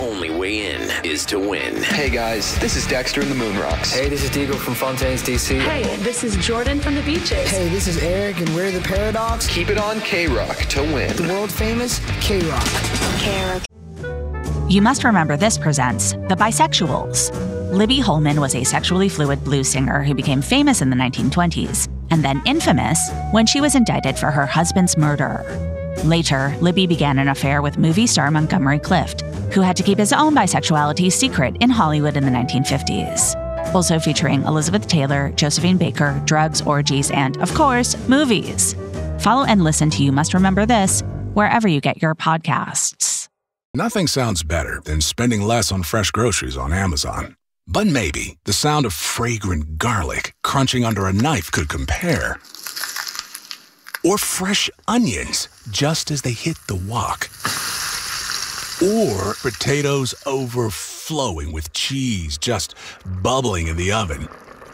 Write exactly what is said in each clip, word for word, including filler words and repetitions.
only way in is to win. Hey guys, this is Dexter in the Moon Rocks. Hey, this is Deagle from Fontaines, D C. Hey, this is Jordan from the Beaches. Hey, this is Eric and we're the Paradox. Keep it on K-Rock to win. The world famous K-Rock. K-Rock. You Must Remember This presents The Bisexuals. Libby Holman was a sexually fluid blues singer who became famous in the nineteen twenties, and then infamous when she was indicted for her husband's murder. Later, Libby began an affair with movie star Montgomery Clift, who had to keep his own bisexuality secret in Hollywood in the nineteen fifties. Also featuring Elizabeth Taylor, Josephine Baker, drugs, orgies, and, of course, movies. Follow and listen to You Must Remember This wherever you get your podcasts. Nothing sounds better than spending less on fresh groceries on Amazon. But maybe the sound of fragrant garlic crunching under a knife could compare. Or fresh onions just as they hit the wok. Or potatoes overflowing with cheese just bubbling in the oven.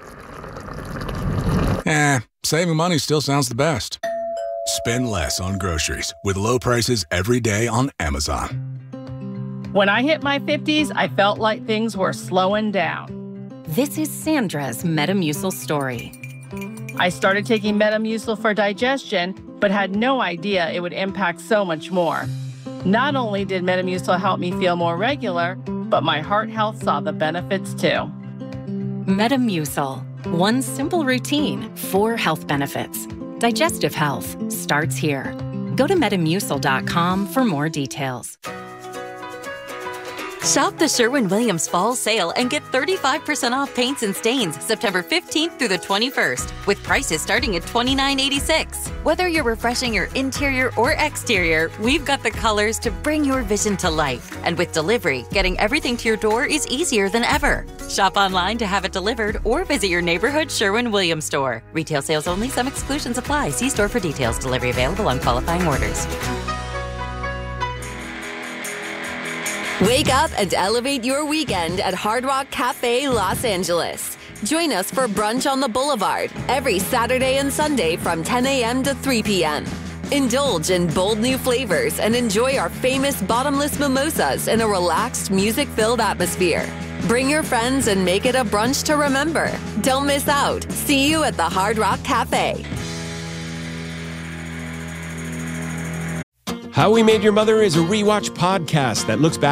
Eh, saving money still sounds the best. Spend less on groceries with low prices every day on Amazon. When I hit my fifties, I felt like things were slowing down. This is Sandra's Metamucil story. I started taking Metamucil for digestion, but had no idea it would impact so much more. Not only did Metamucil help me feel more regular, but my heart health saw the benefits too. Metamucil. One simple routine, four health benefits. Digestive health starts here. Go to metamucil dot com for more details. Shop the Sherwin-Williams Fall Sale and get thirty-five percent off paints and stains September fifteenth through the twenty-first, with prices starting at twenty-nine eighty-six. Whether you're refreshing your interior or exterior, we've got the colors to bring your vision to life. And with delivery, getting everything to your door is easier than ever. Shop online to have it delivered or visit your neighborhood Sherwin-Williams store. Retail sales only. Some exclusions apply. See store for details. Delivery available on qualifying orders. Wake up and elevate your weekend at Hard Rock Cafe Los Angeles. Join us for brunch on the Boulevard every Saturday and Sunday from ten a.m. to three p.m. Indulge in bold new flavors and enjoy our famous bottomless mimosas in a relaxed, music-filled atmosphere. Bring your friends and make it a brunch to remember. Don't miss out. See you at the Hard Rock Cafe. How We Made Your Mother is a rewatch podcast that looks back